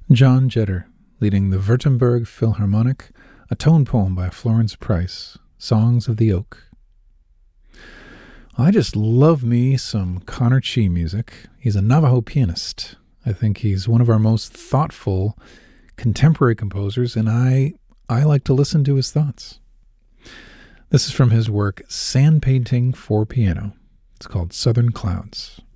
John Jetter, leading the Württemberg Philharmonic, a tone poem by Florence Price, Songs of the Oak. I just love me some Connor Chee music. He's a Navajo pianist. I think he's one of our most thoughtful contemporary composers, and I like to listen to his thoughts. This is from his work Sand Painting for Piano. It's called Southern Clouds.